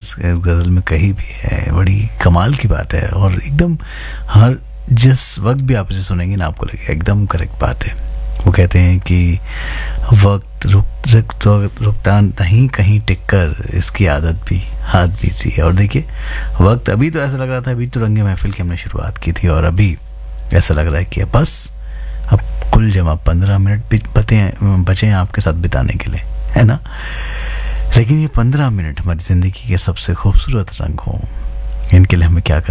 इस गज़ल में कही भी है, बड़ी कमाल की बात है। और एकदम हर जिस वक्त भी आप इसे सुनेंगे ना, आपको लगेगा एकदम करेक्ट बात है। वो कहते हैं कि वक्त रुकता नहीं कहीं टिक कर, इसकी आदत भी हाथ भी सी है। और देखिए वक्त अभी तो ऐसा लग रहा था, अभी तो रंगे महफिल की हमने शुरुआत की थी, और अभी ऐसा लग रहा है कि बस अब कुल जमा 15 मिनट बचे हैं आपके साथ बिताने के लिए, है ना। लेकिन ये 15 मिनट हमारी ज़िंदगी के सबसे खूबसूरत रंग हों, इनके लिए हमें क्या करना